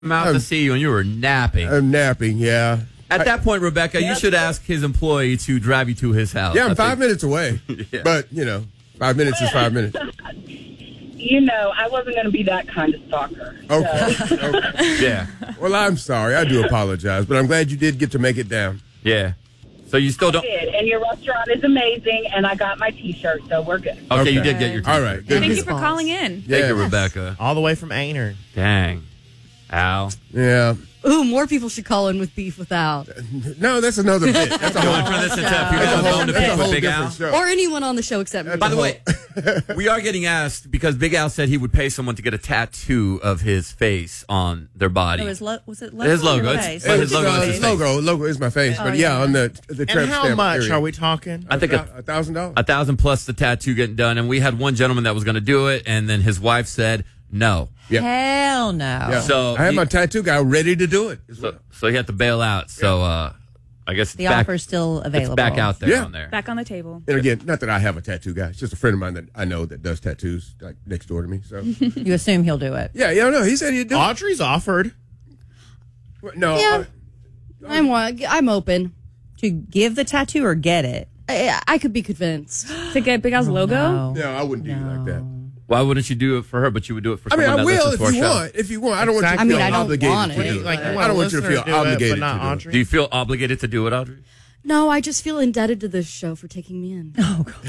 out to see you, and you were napping. I'm napping, yeah. At that point, Rebecca, you should ask his employee to drive you to his house. Yeah, I'm 5 minutes away. Yeah. But, 5 minutes is 5 minutes. I wasn't going to be that kind of stalker. Okay. So. Okay. Yeah. Well, I'm sorry. I do apologize, but I'm glad you did get to make it down. Yeah. So you still don't. I did, and your restaurant is amazing, and I got my T-shirt, so we're good. Okay, you did get your. All right. Good. Thank you for calling in. Thank you, Rebecca. All the way from Ainer. Dang. Al. Yeah. Ooh, more people should call in with beef with Al. No, that's another bit. That's a You whole, want to turn this into a that's a whole, bone to that's pick a with whole Big Al? different show. Or anyone on the show except me. By the way, we are getting asked because Big Al said he would pay someone to get a tattoo of his face on their body. Was it logo? His logo. or It's- face? but his logo is his face. Logo is my face. But yeah, on the And tramp how stamp much area. are we talking? I think $1,000. 1,000 plus the tattoo getting done, and we had one gentleman that was going to do it, and then his wife said no. Yeah. Hell no. Yeah. So I had my tattoo guy ready to do it. So he had to bail out. So I guess The it's back, offer's still available. It's back out there Yeah. on there. Back on the table. And again, not that I have a tattoo guy. It's just a friend of mine that I know that does tattoos like next door to me. So You assume he'll do it. yeah, no, he said he'd do it. Audrey's offered. No, Yeah. I'm open. To give the tattoo or get it? I could be convinced. To get Big Al's logo? no, I wouldn't do you like that. Why wouldn't you do it for her, but you would do it for I mean, someone I that will listens if to our you show? want. If you want, I don't want you to Exactly. feel I mean, I don't obligated want to it. do it. Like, you I want don't a want you to listener feel do it, obligated but not to do it. Audrey. Do you feel obligated to do it, Audrey? No, I just feel indebted to this show for taking me in.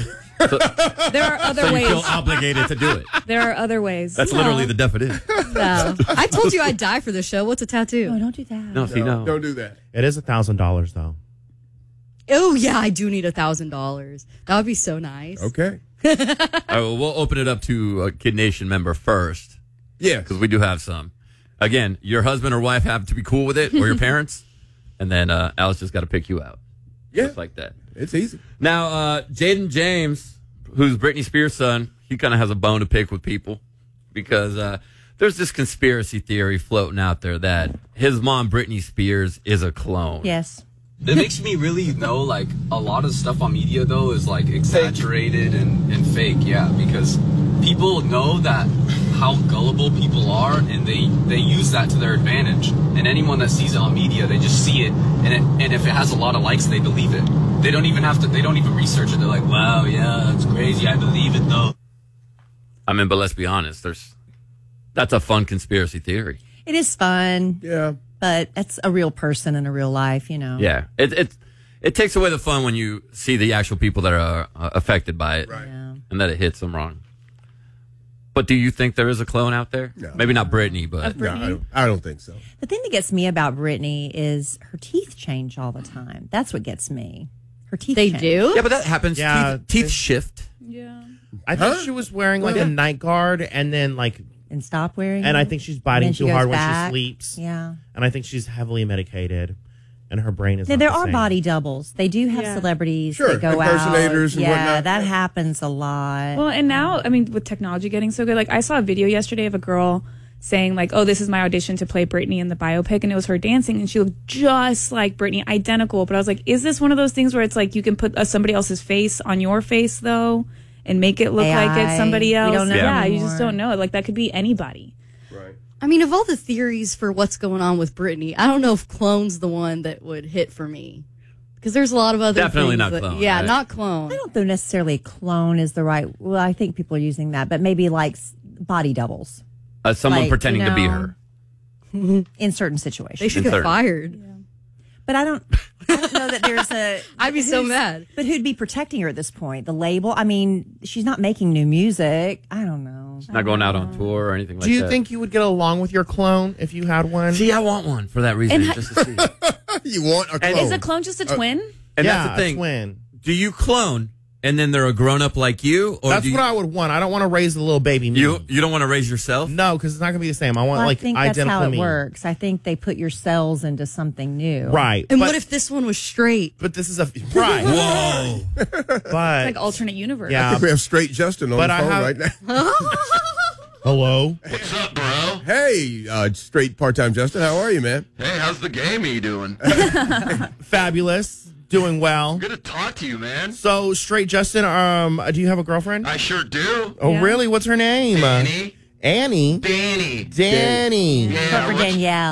There are other So you ways. feel obligated to do it. There are other ways. That's literally the definition. No. I told you I'd die for this show. What's a tattoo? Oh, don't do that. No, see, no. Don't do that. It is $1,000 though. Oh, yeah, I do need $1,000. That would be so nice. Okay. All right, well, we'll open it up to a Kid Nation member first, Yeah. because we do have some. Again, your husband or wife have to be cool with it, or your parents, and then Alice just got to pick you out. Yeah. Just like that. It's easy. Now, Jaden James, who's Britney Spears' son, he kind of has a bone to pick with people because there's this conspiracy theory floating out there that his mom, Britney Spears, is a clone. Yes. It makes me really know, like, a lot of stuff on media, though, is, like, exaggerated and fake, yeah, because people know that how gullible people are, and they use that to their advantage. And anyone that sees it on media, they just see it, and if it has a lot of likes, they believe it. They don't even research it. They're like, wow, yeah, that's crazy. I believe it, though. I mean, but let's be honest. That's a fun conspiracy theory. It is fun, Yeah. but that's a real person in a real life, you know. Yeah. It takes away the fun when you see the actual people that are affected by it. Right. Yeah. And that it hits them wrong. But do you think there is a clone out there? No. Maybe not Britney, but No, I don't think so. The thing that gets me about Britney is her teeth change all the time. That's what gets me. Her teeth They change. do? yeah, but that happens. Yeah. Teeth shift. Yeah. I think she was wearing like a night guard and then like, And stop wearing and it? I think she's And biting then she too goes hard when back. she sleeps. Yeah. And I think she's heavily medicated and her brain is Now, not there the are same. body doubles. They do have Yeah. celebrities Sure, that go impersonators out. and Yeah, whatnot. that happens a lot. Well, and now, I mean, with technology getting so good, like I saw a video yesterday of a girl saying like, oh, this is my audition to play Britney in the biopic. And it was her dancing and she looked just like Britney, identical. But I was like, is this one of those things where it's like you can put somebody else's face on your face though and make it look like it's AI. somebody We else? don't know Yeah, you anymore. just don't know. Like that could be anybody. Right. I mean, of all the theories for what's going on with Britney, I don't know if clone's the one that would hit for me. Because there's a lot of other Definitely things not that- clone, Yeah, right? not clone. I don't know necessarily clone is the right. Well, I think people are using that, but maybe like body doubles Someone Like, pretending you to be know, her. in certain situations. They should get Insert. fired. But I don't know that there's a. I'd be so who's- mad. But who'd be protecting her at this point? The label? I mean, she's not making new music. I don't know. Not going out on tour or anything like that. Do you think you would get along with your clone if you had one? See, I want one for that reason. And just to see. You want a clone? Is a clone just a twin? And yeah, that's the thing. a twin. Do you clone and then they're a grown up like you? Or That's do you, what I would want. I don't want to raise a little baby me. you don't want to raise yourself? No, because it's not going to be the same. I want Well, I like think that's identical how it me. works. I think they put your cells into something new. Right. And but, what if this one was straight? But this is a right. Whoa. But Like alternate universe. yeah. We have straight Justin on But the I phone have- right now. Hello. What's up, bro? Hey, straight part-time Justin, how are you, man? Hey, how's the game doing? Fabulous. Doing well. Good to talk to you, man. So straight Justin. Do you have a girlfriend? I sure do. Oh, Yeah. really? What's her name? Annie. Annie. Danny. Danny. Yeah, Vote for what- Danielle.